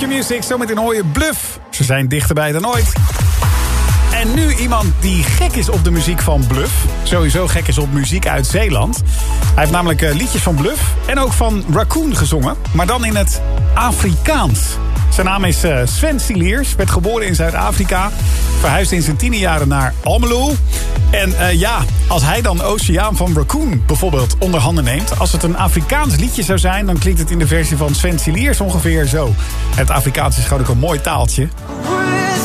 Q-Music. Zometeen hoor je Bluff. Ze zijn dichterbij dan ooit. En nu iemand die gek is op de muziek van Bluff. Sowieso gek is op muziek uit Zeeland. Hij heeft namelijk liedjes van Bluff en ook van Raccoon gezongen. Maar dan in het Afrikaans. Zijn naam is Sven Siliers. Werd geboren in Zuid-Afrika. Verhuisde in zijn tienerjaren naar Almelo. En als hij dan Oceaan van Raccoon bijvoorbeeld onder handen neemt. Als het een Afrikaans liedje zou zijn, dan klinkt het in de versie van Sven Siliers ongeveer zo. Het Afrikaans is gewoon ook een mooi taaltje.